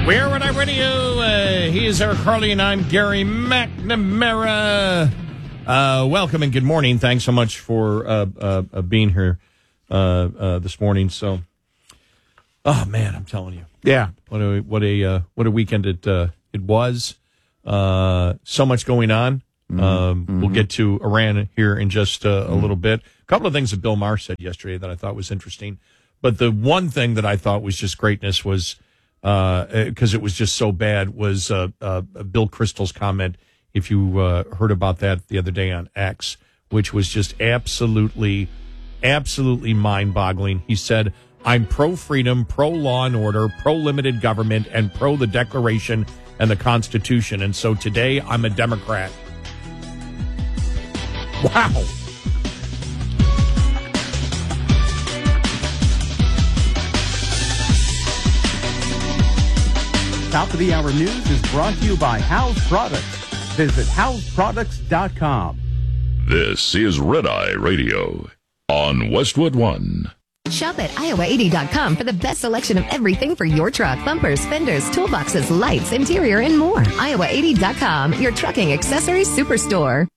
Where Would I Radio? He is Eric Harley, and I'm Gary McNamara. Welcome and good morning. Thanks so much for being here this morning. So, oh man, I'm telling you, yeah, what a weekend it was. So much going on. We'll get to Iran here in just a little bit. A couple of things that Bill Maher said yesterday that I thought was interesting, but the one thing that I thought was just greatness was. Because it was just so bad, was Bill Kristol's comment, if you heard about that the other day on X, which was just absolutely mind-boggling. He said, I'm pro-freedom, pro-law and order, pro-limited government, and pro the Declaration and the Constitution, and so today I'm a Democrat. Wow. Top of the Hour News is brought to you by House Products. Visit houseproducts.com. This is Red Eye Radio on Westwood One. Shop at Iowa80.com for the best selection of everything for your truck. Bumpers, fenders, toolboxes, lights, interior, and more. Iowa80.com, your trucking accessories superstore.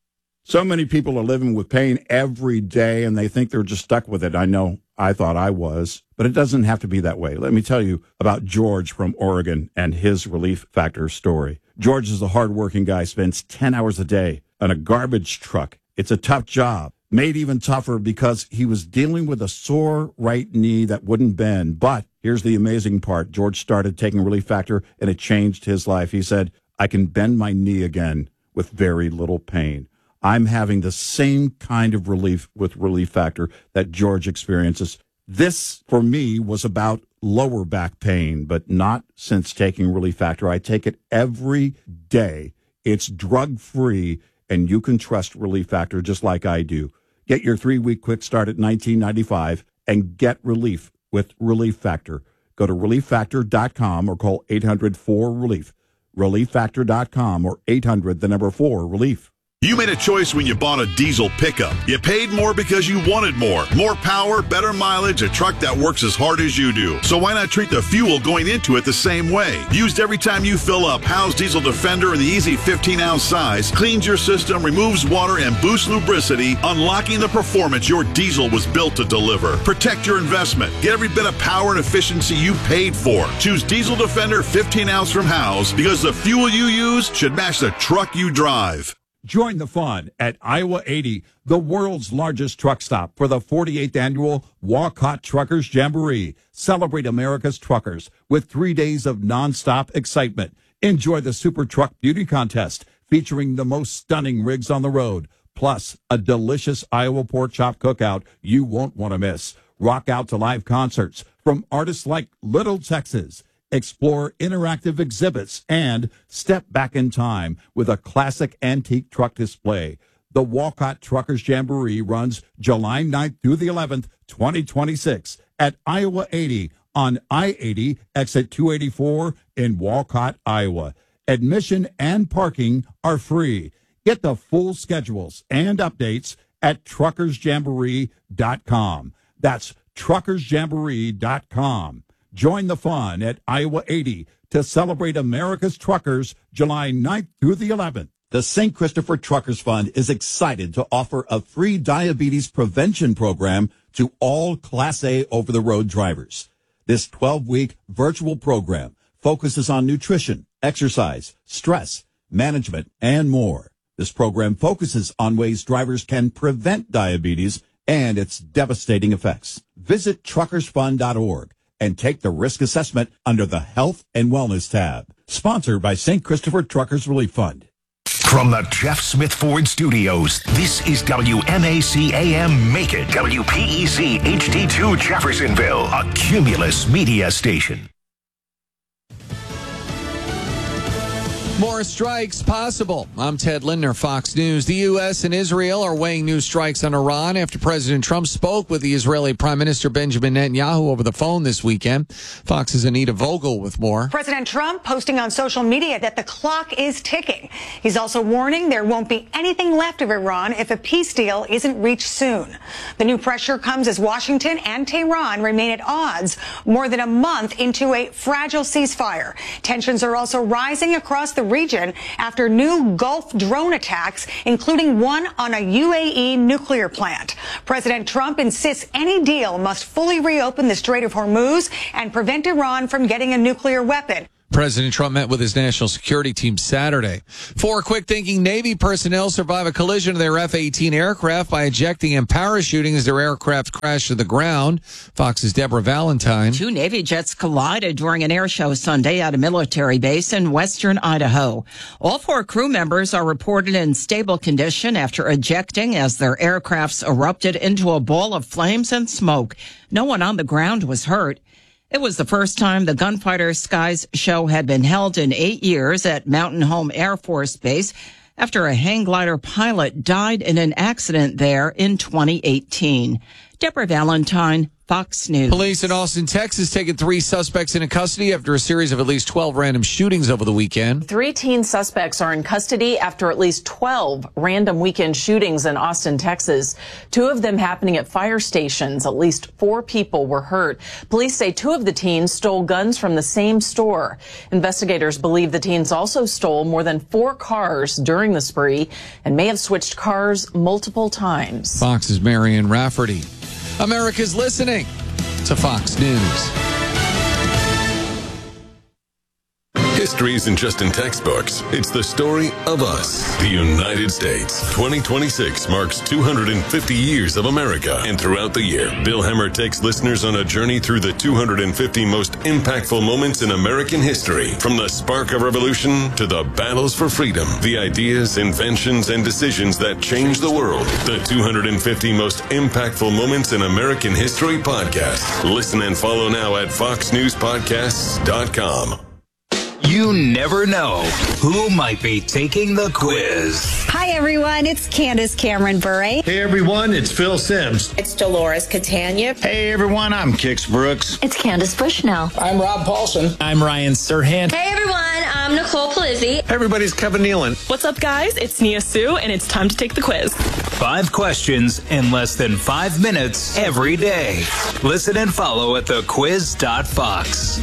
So many people are living with pain every day, and they think they're just stuck with it. I know I thought I was, but it doesn't have to be that way. Let me tell you about George from Oregon and his Relief Factor story. George is a hardworking guy, spends 10 hours a day on a garbage truck. It's a tough job, made even tougher because he was dealing with a sore right knee that wouldn't bend. But here's the amazing part. George started taking Relief Factor, and it changed his life. He said, I can bend my knee again with very little pain. I'm having the same kind of relief with Relief Factor that George experiences. This, for me, was about lower back pain, but not since taking Relief Factor. I take it every day. It's drug-free, and you can trust Relief Factor just like I do. Get your 3-week quick start at $19.95 and get relief with Relief Factor. Go to ReliefFactor.com or call 800-4RELIEF. ReliefFactor.com or 800-4-RELIEF. You made a choice when you bought a diesel pickup. You paid more because you wanted more. More power, better mileage, a truck that works as hard as you do. So why not treat the fuel going into it the same way? Used every time you fill up, Howe's Diesel Defender in the easy 15-ounce size cleans your system, removes water, and boosts lubricity, unlocking the performance your diesel was built to deliver. Protect your investment. Get every bit of power and efficiency you paid for. Choose Diesel Defender 15-ounce from Howe's because the fuel you use should match the truck you drive. Join the fun at Iowa 80, the world's largest truck stop, for the 48th annual Walcott Truckers Jamboree. Celebrate America's truckers with 3 days of nonstop excitement. Enjoy the Super Truck Beauty Contest featuring the most stunning rigs on the road, plus a delicious Iowa pork chop cookout you won't want to miss. Rock out to live concerts from artists like Little Texas. Explore interactive exhibits and step back in time with a classic antique truck display. The Walcott Truckers Jamboree runs July 9th through the 11th, 2026 at Iowa 80 on I-80 exit 284 in Walcott, Iowa. Admission and parking are free. Get the full schedules and updates at truckersjamboree.com. That's truckersjamboree.com. Join the fun at Iowa 80 to celebrate America's truckers July 9th through the 11th. The St. Christopher Truckers Fund is excited to offer a free diabetes prevention program to all Class A over-the-road drivers. This 12-week virtual program focuses on nutrition, exercise, stress, management, and more. This program focuses on ways drivers can prevent diabetes and its devastating effects. Visit truckersfund.org. and take the risk assessment under the Health and Wellness tab. Sponsored by St. Christopher Truckers Relief Fund. From the Jeff Smith Ford Studios, this is WMAC AM Macon, WPEC HD2 Jeffersonville, a Cumulus media station. More strikes possible. I'm Ted Lindner, Fox News. The U.S. and Israel are weighing new strikes on Iran after President Trump spoke with the Israeli Prime Minister Benjamin Netanyahu over the phone this weekend. Fox's Anita Vogel with more. President Trump posting on social media that the clock is ticking. He's also warning there won't be anything left of Iran if a peace deal isn't reached soon. The new pressure comes as Washington and Tehran remain at odds more than a month into a fragile ceasefire. Tensions are also rising across the region after new Gulf drone attacks, including one on a UAE nuclear plant. President Trump insists any deal must fully reopen the Strait of Hormuz and prevent Iran from getting a nuclear weapon. President Trump met with his national security team Saturday. 4 quick-thinking Navy personnel survive a collision of their F-18 aircraft by ejecting and parachuting as their aircraft crashed to the ground. Fox's Deborah Valentine. 2 Navy jets collided during an air show Sunday at a military base in western Idaho. All 4 crew members are reported in stable condition after ejecting as their aircrafts erupted into a ball of flames and smoke. No one on the ground was hurt. It was the first time the Gunfighter Skies show had been held in 8 years at Mountain Home Air Force Base after a hang glider pilot died in an accident there in 2018. Deborah Valentine, Fox News. Police in Austin, Texas, taking 3 suspects into custody after a series of at least 12 random shootings over the weekend. 3 teen suspects are in custody after at least 12 random weekend shootings in Austin, Texas. 2 of them happening at fire stations. At least 4 people were hurt. Police say 2 of the teens stole guns from the same store. Investigators believe the teens also stole more than 4 cars during the spree and may have switched cars multiple times. Fox's Marion Rafferty. America's listening to Fox News. History isn't just in textbooks. It's the story of us, the United States. 2026 marks 250 years of America. And throughout the year, Bill Hemmer takes listeners on a journey through the 250 most impactful moments in American history. From the spark of revolution to the battles for freedom, the ideas, inventions, and decisions that changed the world. The 250 most impactful moments in American history podcast. Listen and follow now at foxnewspodcasts.com. You never know who might be taking the quiz. Hi, everyone. It's Candace Cameron Bure. Hey, everyone. It's Phil Sims. It's Dolores Catania. Hey, everyone. I'm Kix Brooks. It's Candace Bushnell. I'm Rob Paulson. I'm Ryan Serhant. Hey, everyone. I'm Nicole Palizzi. Hey, everybody's Kevin Nealon. What's up, guys? It's Nia Sue, and it's time to take the quiz. 5 questions in less than 5 minutes every day. Listen and follow at thequiz.fox.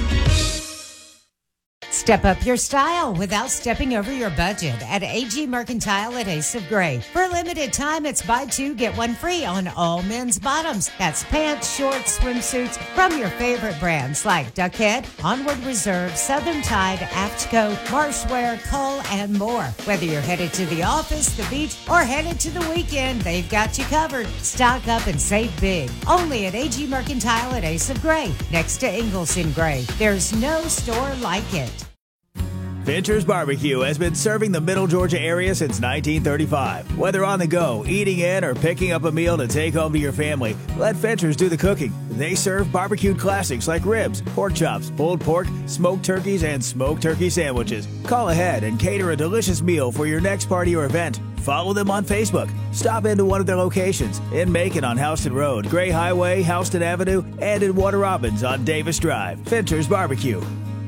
Step up your style without stepping over your budget at AG Mercantile at Ace of Gray. For a limited time, it's buy 2, get 1 free on all men's bottoms. That's pants, shorts, swimsuits from your favorite brands like Duckhead, Onward Reserve, Southern Tide, Aftco, Marshwear, Cull, and more. Whether you're headed to the office, the beach, or headed to the weekend, they've got you covered. Stock up and save big. Only at AG Mercantile at Ace of Gray, next to Ingalls in Gray. There's no store like it. Fincher's Barbecue has been serving the Middle Georgia area since 1935. Whether on the go, eating in, or picking up a meal to take home to your family, let Fincher's do the cooking. They serve barbecued classics like ribs, pork chops, pulled pork, smoked turkeys, and smoked turkey sandwiches. Call ahead and cater a delicious meal for your next party or event. Follow them on Facebook. Stop into one of their locations in Macon on Houston Road, Gray Highway, Houston Avenue, and in Warner Robins on Davis Drive. Fincher's Barbecue.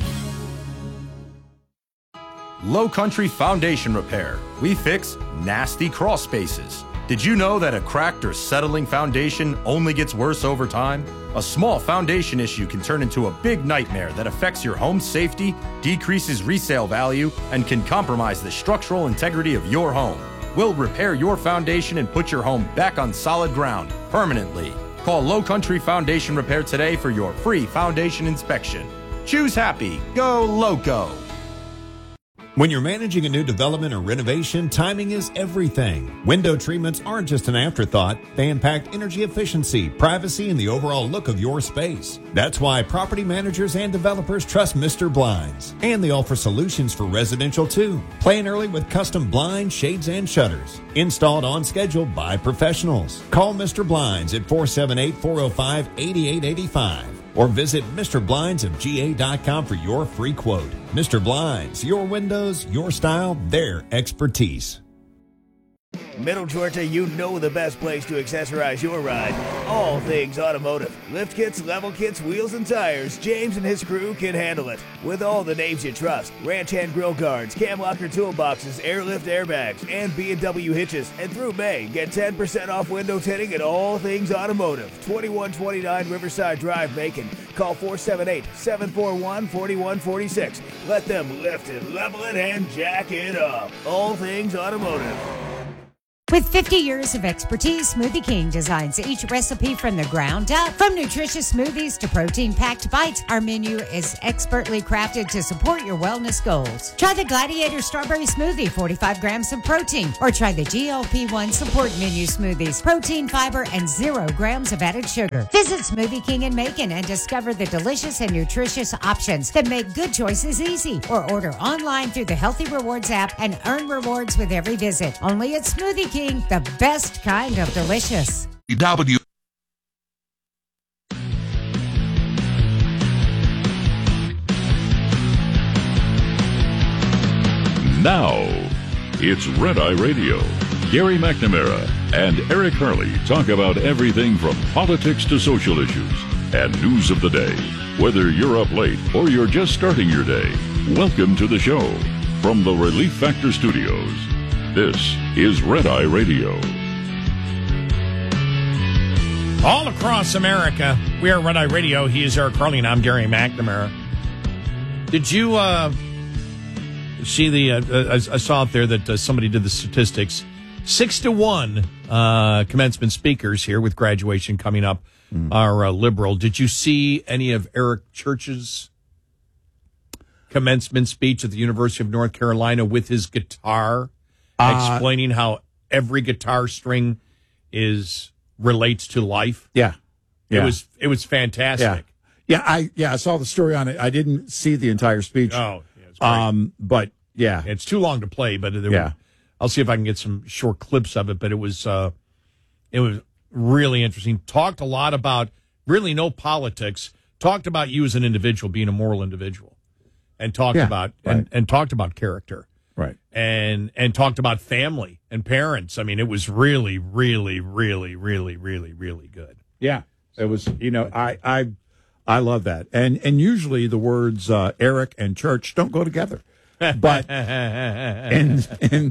Low Country Foundation Repair. We fix nasty crawl spaces. Did you know that a cracked or settling foundation only gets worse over time? A small foundation issue can turn into a big nightmare that affects your home's safety, decreases resale value, and can compromise the structural integrity of your home. We'll repair your foundation and put your home back on solid ground permanently. Call Low Country Foundation Repair today for your free foundation inspection. Choose happy. Go Loco. When you're managing a new development or renovation, timing is everything. Window treatments aren't just an afterthought. They impact energy efficiency, privacy, and the overall look of your space. That's why property managers and developers trust Mr. Blinds. And they offer solutions for residential too. Plan early with custom blinds, shades, and shutters. Installed on schedule by professionals. Call Mr. Blinds at 478-405-8885. Or visit MrBlindsofGA.com for your free quote. Mr. Blinds, your windows, your style, their expertise. Middle Georgia, you know the best place to accessorize your ride. All things automotive. Lift kits, level kits, wheels, and tires. James and his crew can handle it. With all the names you trust. Ranch hand grill guards, cam locker toolboxes, airlift airbags, and B&W hitches. And through May, get 10% off window tinting at All Things Automotive. 2129 Riverside Drive, Macon. Call 478-741-4146. Let them lift it, level it, and jack it up. All Things Automotive. With 50 years of expertise, Smoothie King designs each recipe from the ground up. From nutritious smoothies to protein-packed bites, our menu is expertly crafted to support your wellness goals. Try the Gladiator Strawberry Smoothie, 45 grams of protein, or try the GLP-1 Support Menu Smoothies, protein, fiber, and 0 grams of added sugar. Visit Smoothie King in Macon and discover the delicious and nutritious options that make good choices easy. Or order online through the Healthy Rewards app and earn rewards with every visit. Only at Smoothie King. The best kind of delicious. Now, it's Red Eye Radio. Gary McNamara and Eric Harley talk about everything from politics to social issues and news of the day. Whether you're up late or you're just starting your day, welcome to the show. From the Relief Factor Studios, this is Red Eye Radio. All across America, we are Red Eye Radio. He is Eric Harley, and I'm Gary McNamara. Did you see the? I saw out there that somebody did the statistics. 6-1 commencement speakers here with graduation coming up are liberal. Did you see any of Eric Church's commencement speech at the University of North Carolina with his guitar? Explaining how every guitar string relates to life. Yeah. It was fantastic. I saw the story on it. I didn't see the entire speech. Oh, yeah, it's great. But yeah, it's too long to play. But I'll see if I can get some short clips of it. But it was really interesting. Talked a lot about really no politics. Talked about you as an individual, being a moral individual, and talked about and talked about character. Right. And talked about family and parents. I mean, it was really, really, really, really, really, really good. Yeah. It was, I love that. And usually the words Eric and church don't go together. But in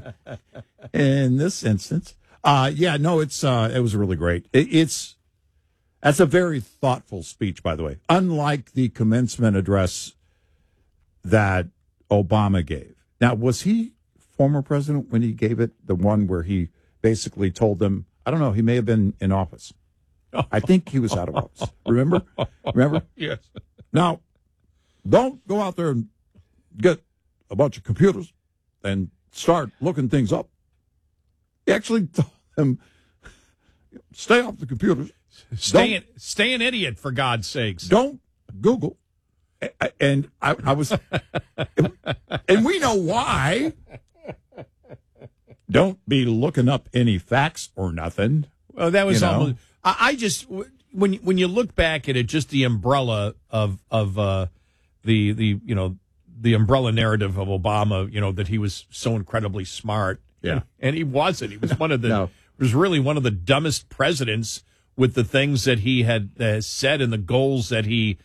this instance, it was really great. That's a very thoughtful speech, by the way. Unlike the commencement address that Obama gave. Now, was he former president when he gave it, the one where he basically told them, I don't know, he may have been in office. I think he was out of office. Remember? Yes. Now, don't go out there and get a bunch of computers and start looking things up. He actually told them, stay off the computers. Stay an idiot, for God's sakes. Don't Google. And I was, and we know why. Don't be looking up any facts or nothing. Well, that was almost. I just when you look back at it, just the umbrella of the umbrella narrative of Obama, that he was so incredibly smart. Yeah, and he wasn't. He was one of the was really one of the dumbest presidents with the things that he had said and the goals that he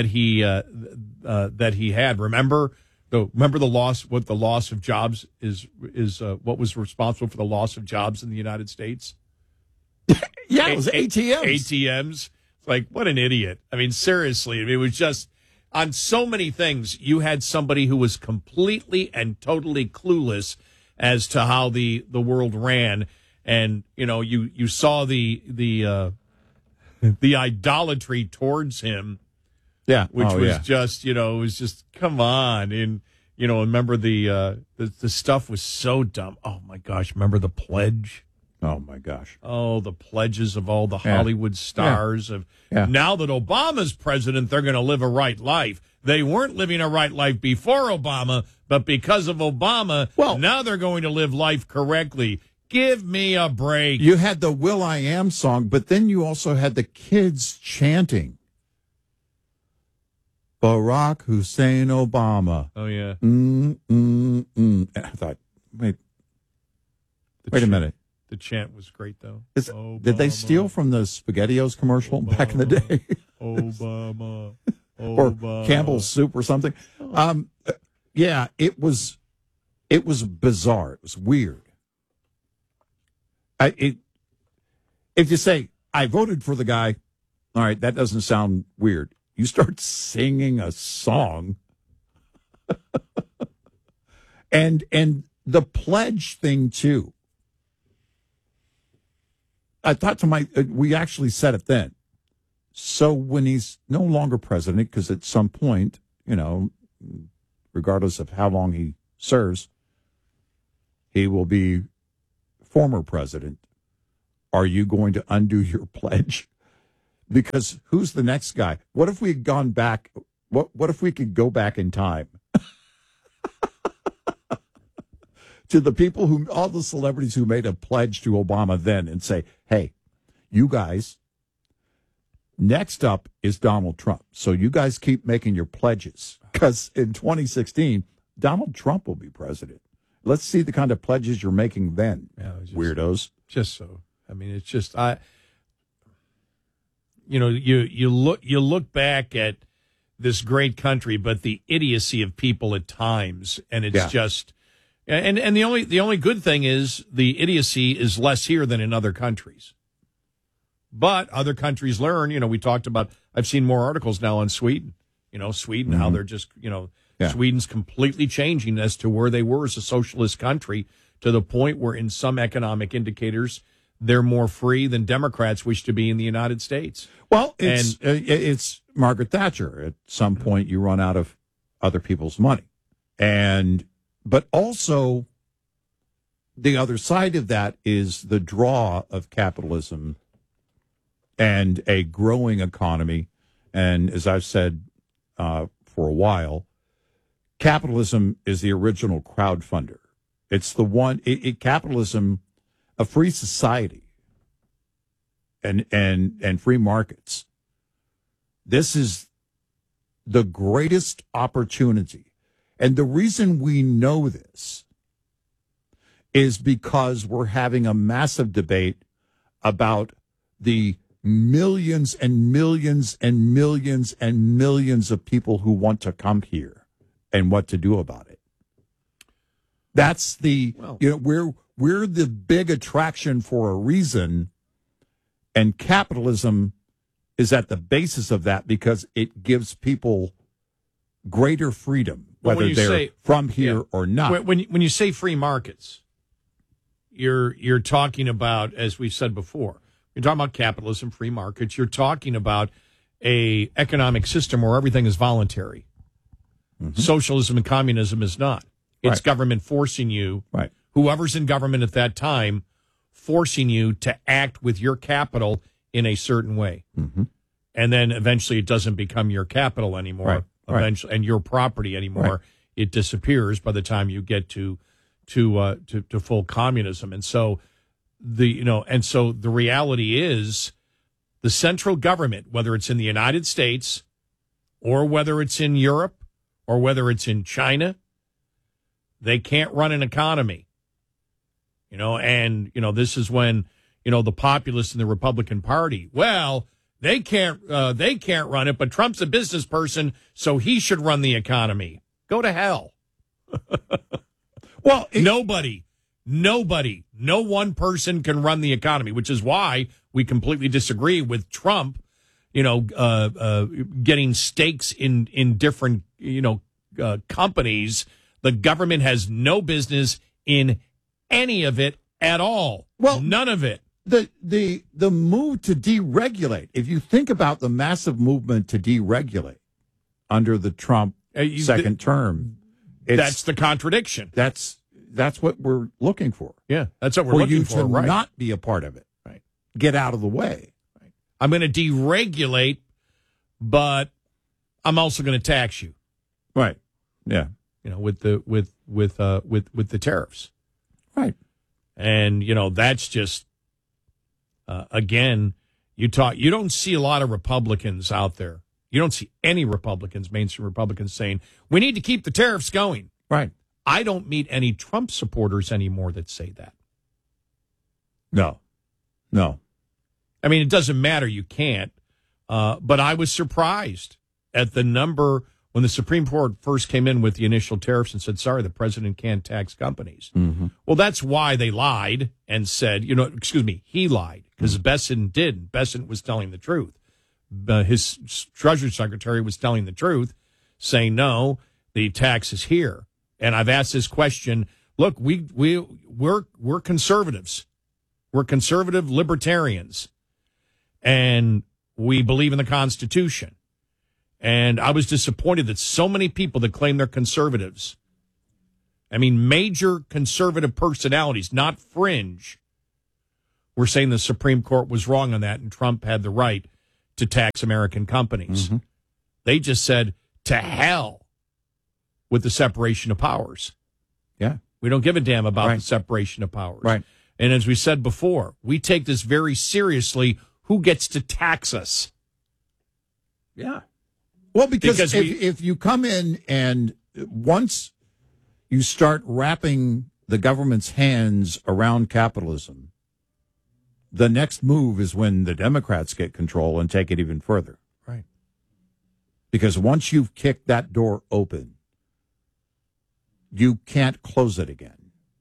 had. Remember the loss? What the loss of jobs is? What was responsible for the loss of jobs in the United States? Yeah, it was ATMs. ATMs. Like, what an idiot! I mean, seriously. I mean, it was just on so many things. You had somebody who was completely and totally clueless as to how the world ran, and you saw the idolatry towards him. Yeah, which was just, it was just, come on. And, remember the stuff was so dumb. Oh, my gosh. Remember the pledge? Oh, my gosh. Oh, the pledges of all the Hollywood stars. Now that Obama's president, they're going to live a right life. They weren't living a right life before Obama, but because of Obama, now they're going to live life correctly. Give me a break. You had the Will I Am song, but then you also had the kids chanting. Barack Hussein Obama. Oh, yeah. And I thought, wait a minute. The chant was great, though. Did they steal from the SpaghettiOs commercial back in the day? Obama. Or Campbell's soup or something? Yeah, it was bizarre. It was weird. If you say, I voted for the guy, all right, that doesn't sound weird. You start singing a song. and the pledge thing, too. I thought we actually said it then. So when he's no longer president, because at some point, regardless of how long he serves, he will be former president. Are you going to undo your pledge? Because who's the next guy? What if we had gone back? What if we could go back in time to the people all the celebrities who made a pledge to Obama then and say, hey, you guys, next up is Donald Trump. So you guys keep making your pledges because in 2016, Donald Trump will be president. Let's see the kind of pledges you're making then, weirdos. Just so. I mean, it's just, you look back at this great country, but the idiocy of people at times, and it's just, and the only good thing is the idiocy is less here than in other countries. But other countries learn, we talked about, I've seen more articles now on Sweden, Sweden, how they're just, Sweden's completely changing as to where they were as a socialist country to the point where in some economic indicators, they're more free than Democrats wish to be in the United States. Well, it's Margaret Thatcher. At some point, you run out of other people's money. But also, the other side of that is the draw of capitalism and a growing economy. And as I've said for a while, capitalism is the original crowdfunder. It's the one, capitalism, a free society and free markets. This is the greatest opportunity. And the reason we know this is because we're having a massive debate about the millions and millions and millions and millions of people who want to come here and what to do about it. That's we're the big attraction for a reason, and capitalism is at the basis of that because it gives people greater freedom, whether they're from here or not. When you say free markets, you're talking about, as we've said before, you're talking about capitalism, free markets. You're talking about a economic system where everything is voluntary. Mm-hmm. Socialism and communism is not. It's government forcing you, whoever's in government at that time, forcing you to act with your capital in a certain way. Mm-hmm. And then eventually it doesn't become your capital anymore, eventually, and your property anymore. Right. It disappears by the time you get to full communism. And so the reality is the central government, whether it's in the United States or whether it's in Europe or whether it's in China, they can't run an economy, this is when, the populists in the Republican Party, they can't run it, but Trump's a business person, so he should run the economy. Go to hell. Well, nobody, no one person can run the economy, which is why we completely disagree with Trump, getting stakes in different, companies. The government has no business in any of it at all. Well, none of it. The move to deregulate, if you think about the massive movement to deregulate under the Trump second term, that's the contradiction. That's what we're looking for. Yeah, that's what we're looking for. For you to not be a part of it. Right. Get out of the way. Right. I'm going to deregulate, but I'm also going to tax you. Right. Yeah. With the tariffs. Right. And, that's just, again, you don't see a lot of Republicans out there You don't see any Republicans, mainstream Republicans, saying, we need to keep the tariffs going. Right. I don't meet any Trump supporters anymore that say that. No. I mean, it doesn't matter. You can't. But I was surprised at the number when the Supreme Court first came in with the initial tariffs and said, sorry, the president can't tax companies. Mm-hmm. Well, that's why they lied and said, he lied because Bessent did. Bessent was telling the truth. His Treasury Secretary was telling the truth, saying, no, the tax is here. And I've asked this question. Look, we're conservatives. We're conservative libertarians. And we believe in the Constitution. And I was disappointed that so many people that claim they're conservatives, I mean, major conservative personalities, not fringe, were saying the Supreme Court was wrong on that and Trump had the right to tax American companies. Mm-hmm. They just said, to hell with the separation of powers. Yeah. We don't give a damn about the separation of powers. Right. And as we said before, we take this very seriously. Who gets to tax us? Yeah. Well, because if you come in and once you start wrapping the government's hands around capitalism, the next move is when the Democrats get control and take it even further. Right. Because once you've kicked that door open, you can't close it again.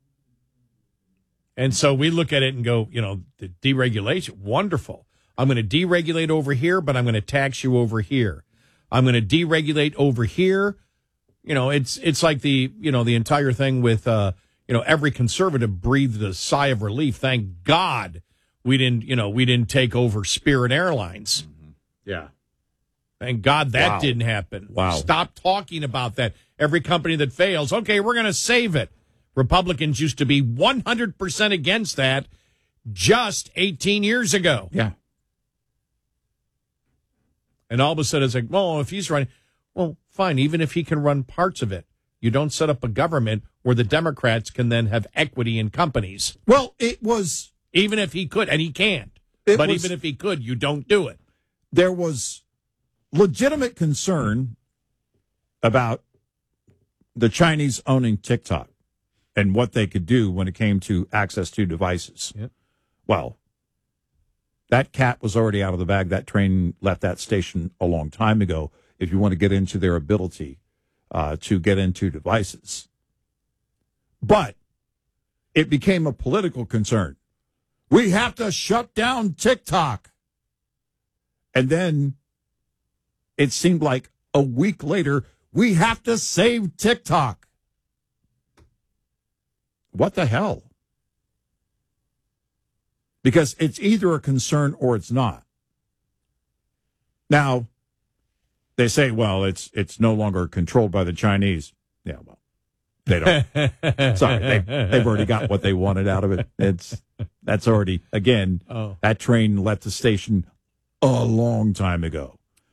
And so we look at it and go, the deregulation, wonderful. I'm going to deregulate over here, but I'm going to tax you over here. I'm going to deregulate over here. It's like the entire thing with, every conservative breathed a sigh of relief. Thank God we didn't take over Spirit Airlines. Mm-hmm. Yeah. Thank God that didn't happen. Wow. Stop talking about that. Every company that fails, okay, we're going to save it. Republicans used to be 100% against that just 18 years ago. Yeah. And all of a sudden it's like, well, if he's running, well, fine, even if he can run parts of it, you don't set up a government where the Democrats can then have equity in companies. Well, it was... Even if he could, and he can't. But even if he could, you don't do it. There was legitimate concern about the Chinese owning TikTok and what they could do when it came to access to devices. Yep. Well, that cat was already out of the bag. That train left that station a long time ago if you want to get into their ability to get into devices. But it became a political concern. We have to shut down TikTok. And then it seemed like a week later, we have to save TikTok. What the hell? Because it's either a concern or it's not. Now, they say, well, it's no longer controlled by the Chinese. Yeah, well, they don't. Sorry, they've already got what they wanted out of it. That's already, again, that train left the station a long time ago.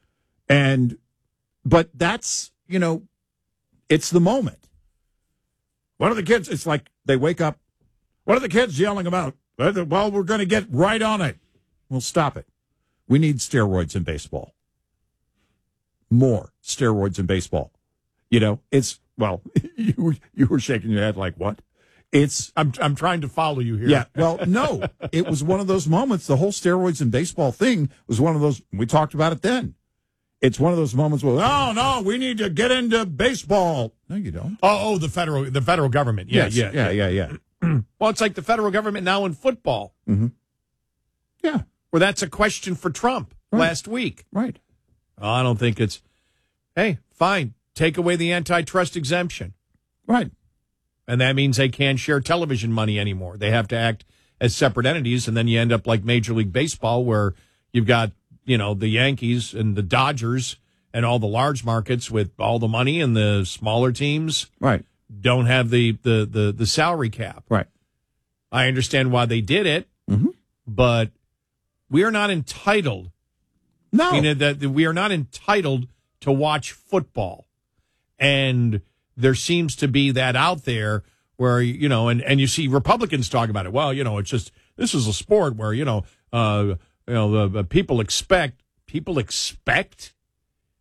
But that's, it's the moment. What are the kids? It's like they wake up. What are the kids yelling about? Well, we're going to get right on it. Well, stop it. We need steroids in baseball. More steroids in baseball. It's, well, you were shaking your head like, what? I'm trying to follow you here. Yeah, well, no. It was one of those moments. The whole steroids in baseball thing was one of those. We talked about it then. It's one of those moments where, oh, no, we need to get into baseball. No, you don't. Oh, the federal government. Yeah, yes. Yeah. Well, it's like the federal government now in football. Mm-hmm. Yeah. Well, that's a question for Trump last week. Right. Oh, I don't think it's, hey, fine, take away the antitrust exemption. Right. And that means they can't share television money anymore. They have to act as separate entities, and then you end up like Major League Baseball where you've got, the Yankees and the Dodgers and all the large markets with all the money, and the smaller teams don't have the salary cap. Right. I understand why they did it, but we are not entitled. No. That we are not entitled to watch football. And there seems to be that out there where, and you see Republicans talk about it. Well, it's just, this is a sport where, the people expect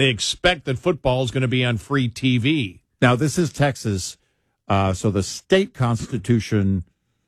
They expect that football is going to be on free TV. Now, this is Texas, so the state constitution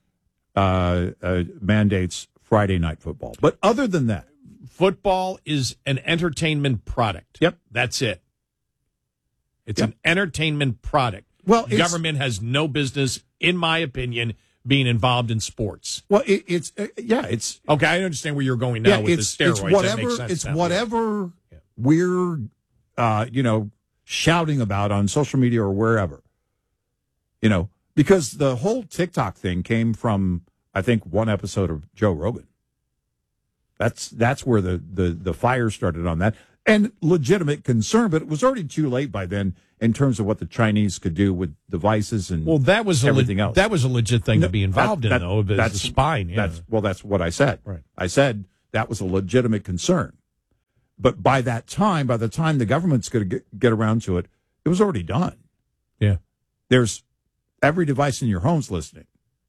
mandates Friday night football. But other than that, football is an entertainment product. Yep. That's it. It's an entertainment product. Well, government has no business, in my opinion, being involved in sports. Well, it's okay. I understand where you're going now with the steroids. It's whatever we're shouting about on social media or wherever. Because the whole TikTok thing came from, I think, one episode of Joe Rogan. That's where the fire started on that. And legitimate concern, but it was already too late by then in terms of what the Chinese could do with devices and that was everything else. That was a legit thing to be involved in, though. That's the spine. Yeah. That's what I said. Right. I said that was a legitimate concern. But by the time the government's going to get around to it, it was already done. Yeah. There's every device in your home's listening.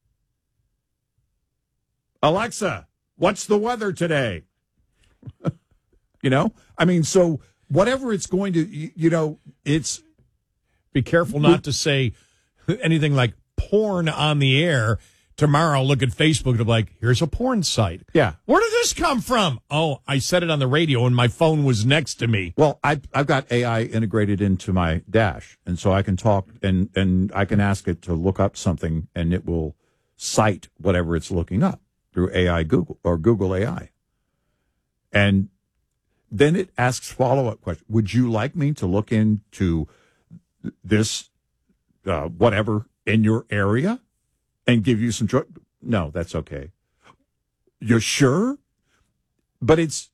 Alexa, what's the weather today? So whatever it's going to, it's... Be careful not to say anything like porn on the air. Tomorrow I'll look at Facebook and be like, here's a porn site. Yeah. Where did this come from? Oh, I said it on the radio and my phone was next to me. Well, I've got AI integrated into my dash, and so I can talk and I can ask it to look up something, and it will cite whatever it's looking up through AI Google or Google AI. And then it asks follow-up questions. Would you like me to look into this whatever in your area and give you some no, that's okay. You're sure? But it's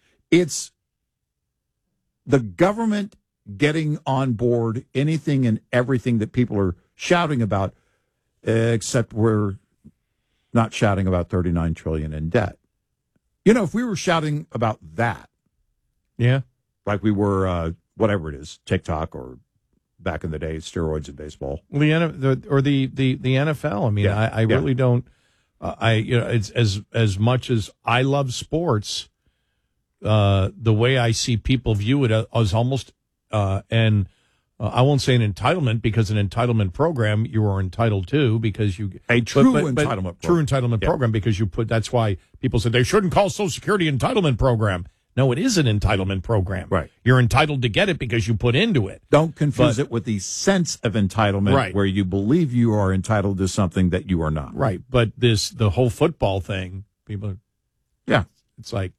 the government getting on board anything and everything that people are shouting about, except we're not shouting about $39 trillion in debt. If we were shouting about that, yeah, like we were whatever it is, TikTok or back in the day, steroids in baseball. Well, the NFL. I mean, Yeah. I really don't. It's as much as I love sports, the way I see people view it as almost, I won't say an entitlement, because an entitlement program you are entitled to because you entitlement program because you put. That's why people said they shouldn't call Social Security entitlement program. No, it is an entitlement program. Right. You're entitled to get it because you put into it. Don't confuse it with the sense of entitlement, right, where you believe you are entitled to something that you are not. Right. But the whole football thing, people, it's like,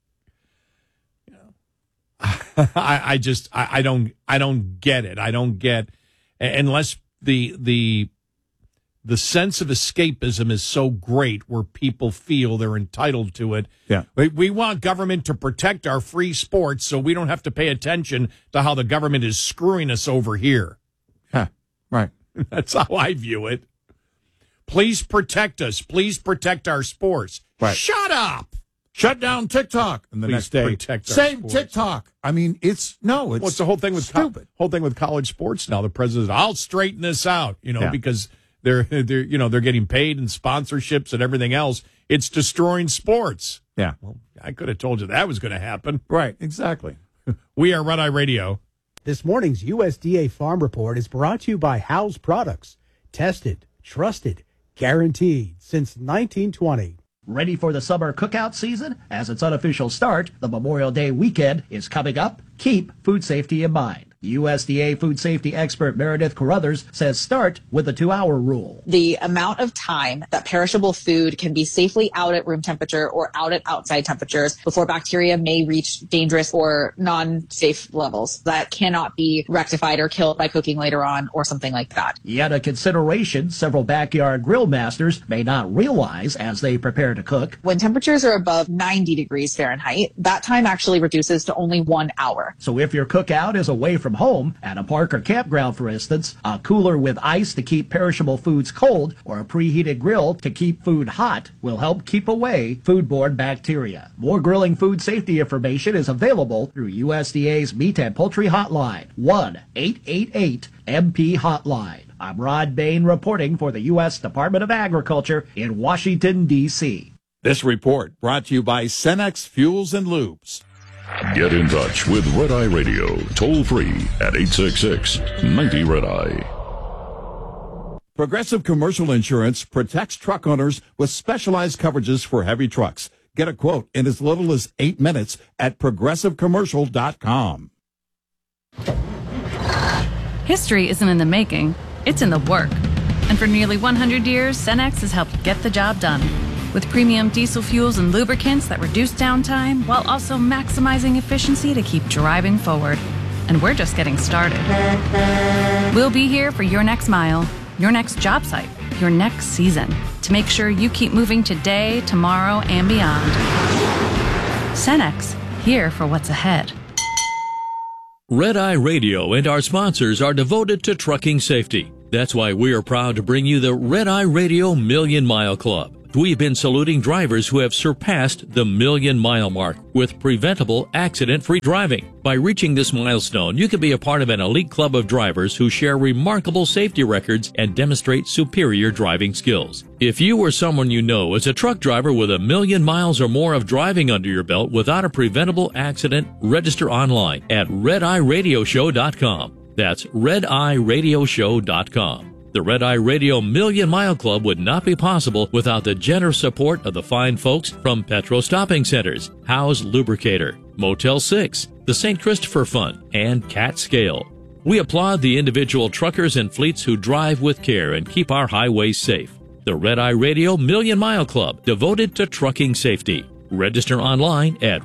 I don't get it. I don't get, unless the sense of escapism is so great where people feel they're entitled to it. Yeah. We want government to protect our free sports so we don't have to pay attention to how the government is screwing us over here. Yeah, right. That's how I view it. Please protect us. Please protect our sports. Right. Shut up. Shut down TikTok. And the next day, save TikTok. I mean, it's the whole thing with stupid. Whole thing with college sports now. The president, I'll straighten this out, because they're getting paid and sponsorships and everything else. It's destroying sports. Yeah. Well, I could have told you that was going to happen. Right. Exactly. We are Red Eye Radio. This morning's USDA Farm Report is brought to you by House Products. Tested, trusted, guaranteed since 1920. Ready for the summer cookout season? As its unofficial start, the Memorial Day weekend is coming up. Keep food safety in mind. USDA food safety expert Meredith Carruthers says start with the 2-hour rule. The amount of time that perishable food can be safely out at room temperature or out at outside temperatures before bacteria may reach dangerous or non-safe levels that cannot be rectified or killed by cooking later on or something like that. Yet a consideration several backyard grill masters may not realize as they prepare to cook. When temperatures are above 90 degrees Fahrenheit, that time actually reduces to only 1 hour. So if your cookout is away from home, at a park or campground for instance, a cooler with ice to keep perishable foods cold or a preheated grill to keep food hot will help keep away foodborne bacteria. More grilling food safety information is available through USDA's Meat and Poultry Hotline, 1-888-MP-HOTLINE. I'm Rod Bain reporting for the U.S. Department of Agriculture in Washington, D.C. This report brought to you by Cenex Fuels and Lubes. Get in touch with Red Eye Radio, toll free at 866-90-RED-EYE. Progressive Commercial Insurance protects truck owners with specialized coverages for heavy trucks. Get a quote in as little as 8 minutes at progressivecommercial.com. History isn't in the making, it's in the work. And for nearly 100 years, Cenex has helped get the job done. With premium diesel fuels and lubricants that reduce downtime while also maximizing efficiency to keep driving forward. And we're just getting started. We'll be here for your next mile, your next job site, your next season, to make sure you keep moving today, tomorrow, and beyond. Cenex, here for what's ahead. Red Eye Radio and our sponsors are devoted to trucking safety. That's why we are proud to bring you the Red Eye Radio Million Mile Club. We've been saluting drivers who have surpassed the million-mile mark with preventable, accident-free driving. By reaching this milestone, you can be a part of an elite club of drivers who share remarkable safety records and demonstrate superior driving skills. If you or someone you know is a truck driver with 1 million miles or more of driving under your belt without a preventable accident, register online at RedEyeRadioShow.com. That's RedEyeRadioShow.com. The Red Eye Radio Million Mile Club would not be possible without the generous support of the fine folks from Petro Stopping Centers, Howe's Lubricator, Motel 6, the St. Christopher Fund, and Cat Scale. We applaud the individual truckers and fleets who drive with care and keep our highways safe. The Red Eye Radio Million Mile Club, devoted to trucking safety. Register online at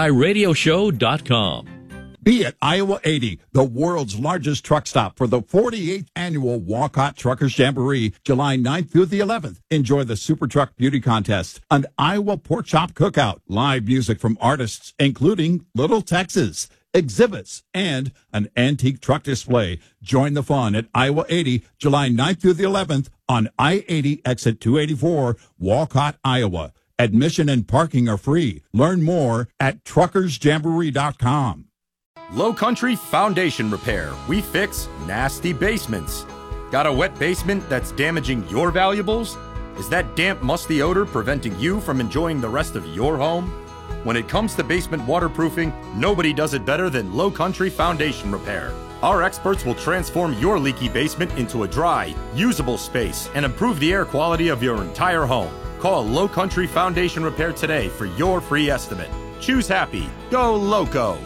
RedEyeRadioShow.com. Be at Iowa 80, the world's largest truck stop for the 48th annual Walcott Truckers Jamboree, July 9th through the 11th. Enjoy the Super Truck Beauty Contest, an Iowa Pork Chop Cookout, live music from artists, including Little Texas, exhibits, and an antique truck display. Join the fun at Iowa 80, July 9th through the 11th on I-80 exit 284, Walcott, Iowa. Admission and parking are free. Learn more at truckersjamboree.com. Low Country Foundation Repair. We fix nasty basements. Got a wet basement that's damaging your valuables? Is that damp, musty odor preventing you from enjoying the rest of your home? When it comes to basement waterproofing, nobody does it better than Low Country Foundation Repair. Our experts will transform your leaky basement into a dry, usable space and improve the air quality of your entire home. Call Low Country Foundation Repair today for your free estimate. Choose happy. Go Loco.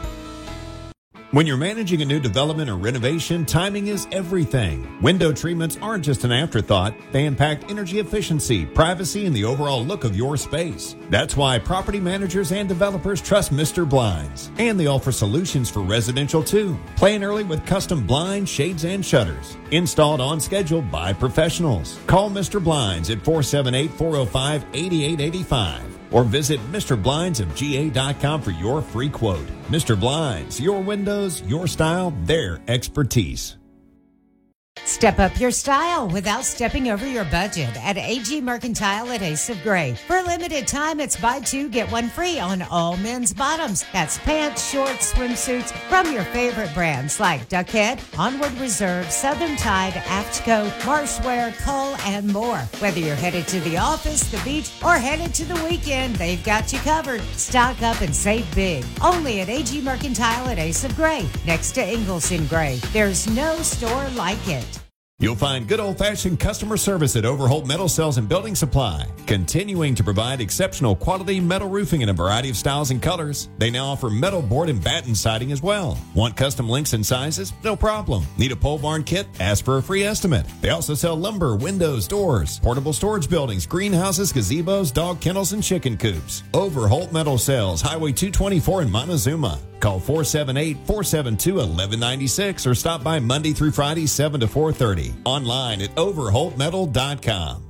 When you're managing a new development or renovation, timing is everything. Window treatments aren't just an afterthought. They impact energy efficiency, privacy, and the overall look of your space. That's why property managers and developers trust Mr. Blinds. And they offer solutions for residential too. Plan early with custom blinds, shades, and shutters. Installed on schedule by professionals. Call Mr. Blinds at 478-405-8885. Or visit MrBlindsofGA.com for your free quote. Mr. Blinds, your windows, your style, their expertise. Step up your style without stepping over your budget at AG Mercantile at Ace of Gray. For a limited time, it's buy two, get one free on all men's bottoms. That's pants, shorts, swimsuits from your favorite brands like Duckhead, Onward Reserve, Southern Tide, Aftco, Marshwear, Cull, and more. Whether you're headed to the office, the beach, or headed to the weekend, they've got you covered. Stock up and save big. Only at AG Mercantile at Ace of Gray, next to Ingalls in Gray. There's no store like it. You'll find good old-fashioned customer service at Overholt Metal Sales and Building Supply, continuing to provide exceptional quality metal roofing in a variety of styles and colors. They now offer metal board and batten siding as well. Want custom lengths and sizes? No problem. Need a pole barn kit? Ask for a free estimate. They also sell lumber, windows, doors, portable storage buildings, greenhouses, gazebos, dog kennels, and chicken coops. Overholt Metal Sales, Highway 224 in Montezuma. Call 478-472-1196 or stop by Monday through Friday, 7 to 4:30. Online at overholtmetal.com.